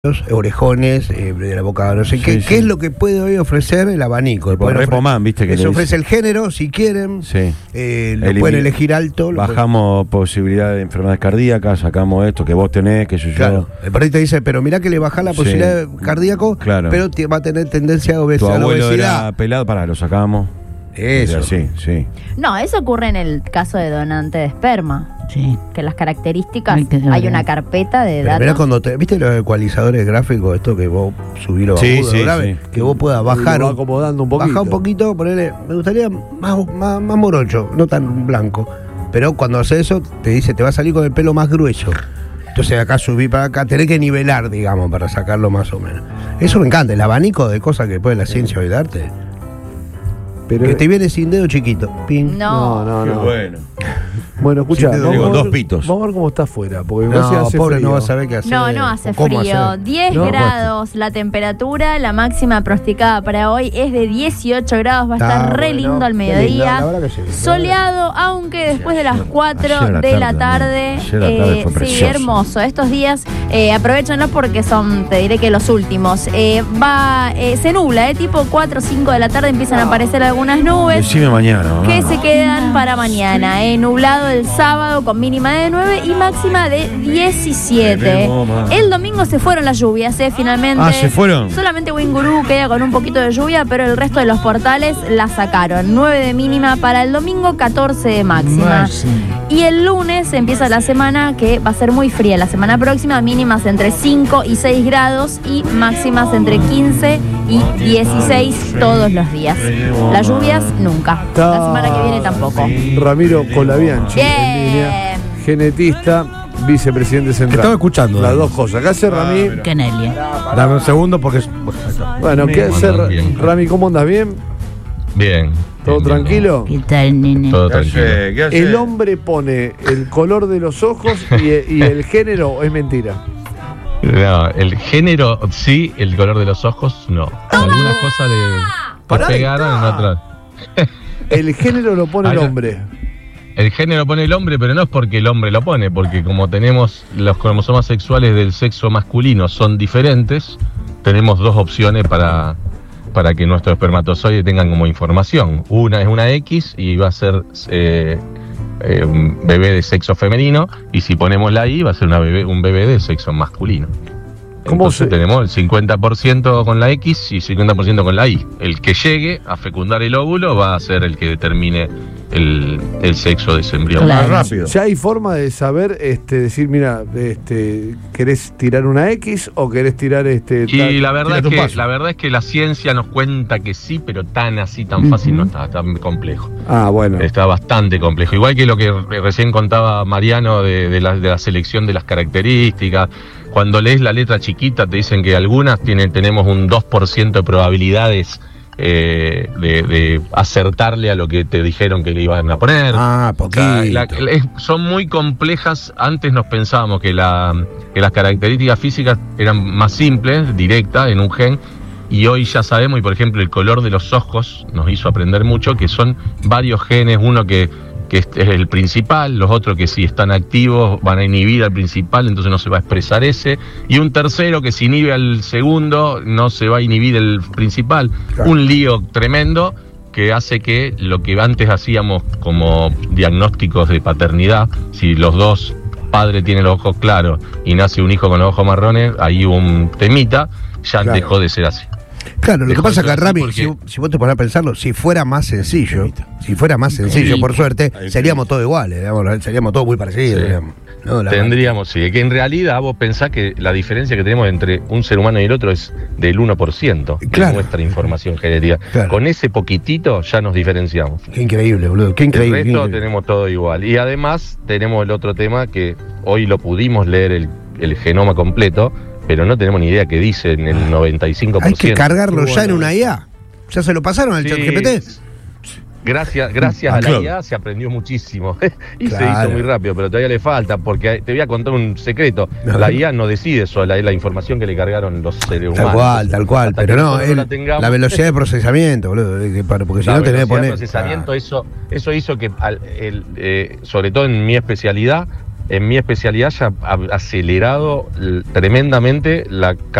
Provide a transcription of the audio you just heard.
orejones, de la boca, no sé qué. Sí. ¿Qué es lo que puede hoy ofrecer el abanico? Por Repomán, viste que les ofrece el género, si quieren. Sí. Lo pueden elegir alto. Bajamos posibilidad de enfermedades cardíacas, sacamos esto que vos tenés, que yo. Claro. El perrito dice, pero mirá que le bajás la posibilidad de cardíaco, claro, pero va a tener tendencia a tu abuelo obesidad. era pelado, lo sacamos. Eso. Sí, sí. No, eso ocurre en el caso de donante de esperma. Sí. Que las características, hay una carpeta de datos. Mirá cuando ¿viste los ecualizadores gráficos? Esto que vos subís los agudos, grave, que vos puedas bajar. Acomodando un poquito. Bajar un poquito, ponerle. Me gustaría más morocho, no tan blanco. Pero cuando hace eso, te dice, te va a salir con el pelo más grueso. Entonces acá subí para acá, tenés que nivelar, digamos, para sacarlo más o menos. Eso me encanta, el abanico de cosas que puede la ciencia hoy darte. Pero que te viene sin dedo chiquito. Ping. No. Qué bueno. Bueno, escucha, dos pitos. Vamos a ver cómo está afuera. Porque No, hace pobre, frío. no va a saber qué hacer. No hace cómo frío. hacer. 10 grados la temperatura, la máxima pronosticada para hoy es de 18 grados, va a estar re lindo al mediodía. La verdad que sí. Soleado, aunque después de las 4 de la tarde, fue sí, hermoso. Estos días, aprovechenlos porque son, te diré que los últimos. Se nubla, tipo 4 o 5 de la tarde empiezan a aparecer algunas nubes. Decime mañana. Que se quedan para mañana. Nublado el sábado con mínima de 9 y máxima de 17. El domingo se fueron las lluvias, finalmente. ¿Se fueron? Solamente Wingurú queda con un poquito de lluvia, pero el resto de los portales la sacaron. 9 de mínima para el domingo, 14 de máxima. Y el lunes empieza la semana que va a ser muy fría. La semana próxima, mínimas entre 5 y 6 grados y máximas entre 15 y 16 todos los días. Las lluvias nunca. La semana que viene tampoco. Ramiro Colabianchi, en línea, genetista, vicepresidente central. Estaba escuchando. Las dos cosas. ¿Qué hace Rami? Kenelia. Dame un segundo porque... Bueno, ¿qué hace Rami? ¿Cómo andas? ¿Bien? Bien. ¿Todo tranquilo? ¿Qué tal, nene? Todo tranquilo. ¿Qué hace? El hombre pone el color de los ojos y el género es mentira. No, el género sí, el color de los ojos no. Algunas cosas le pegaron en otras. El género lo pone el hombre. El género pone el hombre, pero no es porque el hombre lo pone, porque como tenemos los cromosomas sexuales del sexo masculino son diferentes, tenemos dos opciones para que nuestros espermatozoides tengan como información. Una es una X y va a ser un bebé de sexo femenino, y si ponemos la Y va a ser un bebé de sexo masculino. Entonces tenemos el 50% con la X y 50% con la Y. El que llegue a fecundar el óvulo va a ser el que determine el sexo de ese embrión. Claro. Más rápido. ¿Ya hay forma de saber, decir, mira, querés tirar una X o querés tirar Y la verdad es que la ciencia nos cuenta que sí, pero tan fácil no está, tan complejo. Bueno. Está bastante complejo. Igual que lo que recién contaba Mariano de la selección de las características. Cuando lees la letra chiquita te dicen que algunas tenemos un 2% de probabilidades de acertarle a lo que te dijeron que le iban a poner. Poquito. Son muy complejas. Antes nos pensábamos que las características físicas eran más simples, directas, en un gen. Y hoy ya sabemos, y por ejemplo el color de los ojos nos hizo aprender mucho, que son varios genes, uno que es el principal, los otros que si están activos van a inhibir al principal, entonces no se va a expresar ese, y un tercero que si inhibe al segundo no se va a inhibir el principal. Claro. Un lío tremendo que hace que lo que antes hacíamos como diagnósticos de paternidad, si los dos padres tienen los ojos claros y nace un hijo con los ojos marrones, ahí hubo un temita, ya dejó de ser así. Claro, lo que pasa es que Rami, si vos te pones a pensarlo, si fuera más sencillo, por suerte, seríamos todos iguales, digamos, seríamos todos muy parecidos. Sí. Digamos, ¿no? Tendríamos, sí, que en realidad vos pensás que la diferencia que tenemos entre un ser humano y el otro es del 1% de nuestra información genética. Claro. Con ese poquitito ya nos diferenciamos. Qué increíble, boludo, qué increíble. El resto tenemos todo igual. Y además tenemos el otro tema que hoy lo pudimos leer el genoma completo, pero no tenemos ni idea qué dice en el 95%. Hay que cargarlo ya en una IA. ¿Ya se lo pasaron al ChatGPT? Gracias a la IA se aprendió muchísimo. Y se hizo muy rápido, pero todavía le falta, porque te voy a contar un secreto. La IA no decide sola, es la información que le cargaron los seres humanos. Tal cual. Hasta pero no, la velocidad de procesamiento, boludo. Porque si no tenés que poner. Procesamiento, eso hizo que, sobre todo en mi especialidad, en mi especialidad ya ha acelerado tremendamente la